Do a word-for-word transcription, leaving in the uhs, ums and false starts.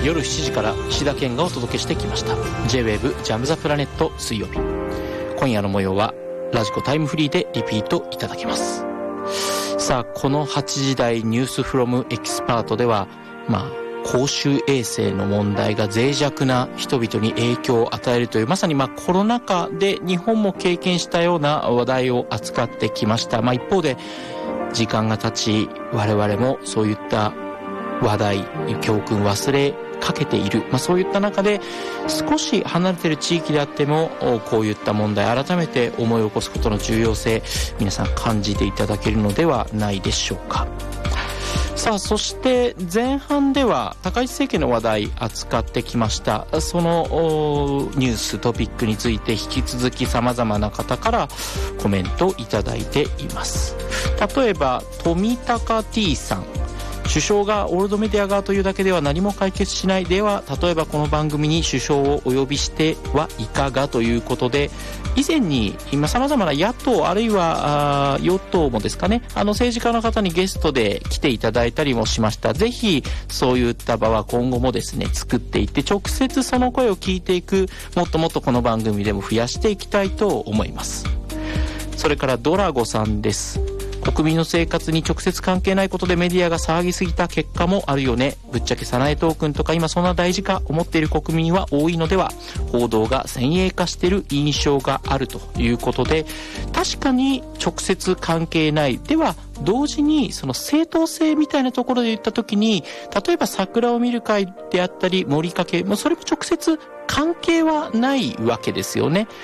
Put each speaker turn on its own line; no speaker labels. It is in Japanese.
夜しちじから石田健がお届けしてきました ジェイウェーブ ジャムザプラネット水曜日。今夜の模様はラジコタイムフリーでリピートいただけます。さあ、このはちじ台ニュースフロムエキスパートでは、まあ公衆衛生の問題が脆弱な人々に影響を与えるという、まさにまあコロナ禍で日本も経験したような話題を扱ってきました。まあ一方で時間が経ち、我々もそういった話題、教訓忘れかけている、まあ、そういった中で少し離れている地域であってもこういった問題改めて思い起こすことの重要性、皆さん感じていただけるのではないでしょうか。さあ、そして前半では高市政権の話題扱ってきました。そのニューストピックについて引き続き様々な方からコメントいただいています。例えば富高 T さん、首相がオールドメディア側というだけでは何も解決しない。では例えばこの番組に首相をお呼びしてはいかがということで、以前に今様々な野党あるいは与党もですかね、あの政治家の方にゲストで来ていただいたりもしました。ぜひそういった場は今後もですね作っていって、直接その声を聞いていく、もっともっとこの番組でも増やしていきたいと思います。それからドラゴさんです。国民の生活に直接関係ないことでメディアが騒ぎすぎた結果もあるよね。ぶっちゃけ早苗トークンとか今そんな大事か思っている国民は多いのでは。報道が先鋭化している印象があるということで、確かに直接関係ない。では同時にその正当性みたいなところで言ったときに、例えば桜を見る会であったり盛りかけ、もうそれも直接関係はないわけですよね。